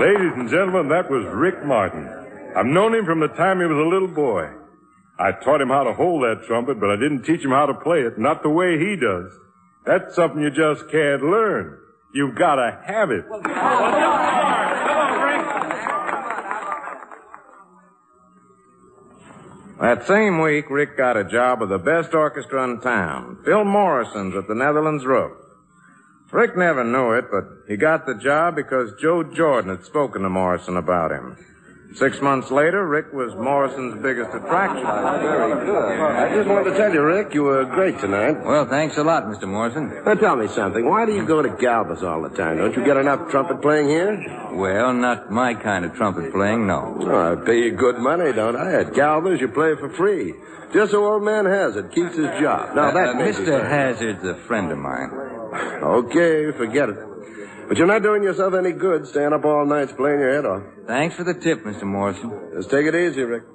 Ladies and gentlemen, that was Rick Martin. I've known him from the time he was a little boy. I taught him how to hold that trumpet, but I didn't teach him how to play it, not the way he does. That's something you just can't learn. You've got to have it. That same week, Rick got a job with the best orchestra in town, Phil Morrison's at the Netherlands Roof. Rick never knew it, but he got the job because Joe Jordan had spoken to Morrison about him. 6 months later, Rick was Morrison's biggest attraction. Very good. I just wanted to tell you, Rick, you were great tonight. Well, thanks a lot, Mr. Morrison. Now, tell me something. Why do you go to Galba's all the time? Don't you get enough trumpet playing here? Well, not my kind of trumpet playing, no. Oh, I pay you good money, don't I? At Galba's, you play for free. Just so old man Hazard keeps his job. Now, that Mr. Hazard's a friend of mine. Okay, forget it. But you're not doing yourself any good staying up all night playing your head off. Thanks for the tip, Mr. Morrison. Just take it easy, Rick.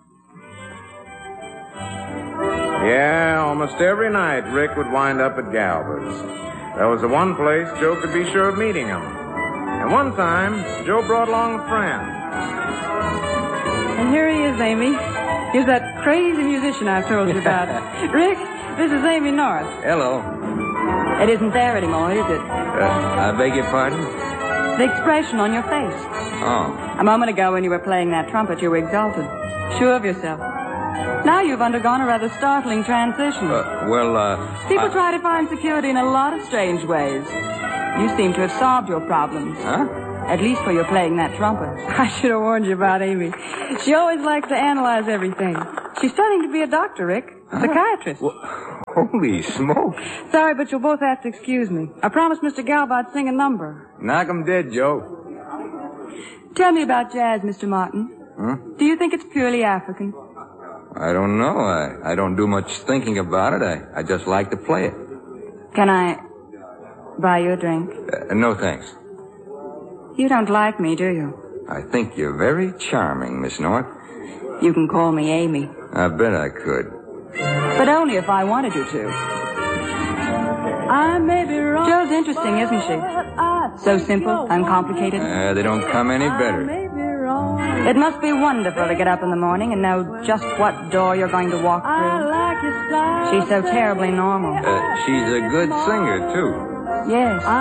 Yeah, almost every night, Rick would wind up at Galba's. That was the one place Joe could be sure of meeting him. And one time, Joe brought along a friend. And here he is, Amy. He's that crazy musician I've told you about. Rick, this is Amy North. Hello. It isn't there anymore, is it? I beg your pardon? The expression on your face. Oh. A moment ago when you were playing that trumpet, you were exalted, sure of yourself. Now you've undergone a rather startling transition. People try to find security in a lot of strange ways. You seem to have solved your problems. Huh? At least for your playing that trumpet. I should have warned you about Amy. She always likes to analyze everything. She's studying to be a doctor, Rick. A psychiatrist. Holy smoke. Sorry, but you'll both have to excuse me. I promised Mr. Galba I'd sing a number. Knock 'em dead, Joe. Tell me about jazz, Mr. Martin. Do you think it's purely African? I don't know. I don't do much thinking about it. I just like to play it. Can I buy you a drink? No, thanks. You don't like me, do you? I think you're very charming, Miss North. You can call me Amy. I bet I could. But only if I wanted you to. I may be wrong. Jo's interesting, isn't she? So simple, uncomplicated. They don't come any better. It must be wonderful to get up in the morning and know just what door you're going to walk through. She's so terribly normal. She's a good singer, too. Yes.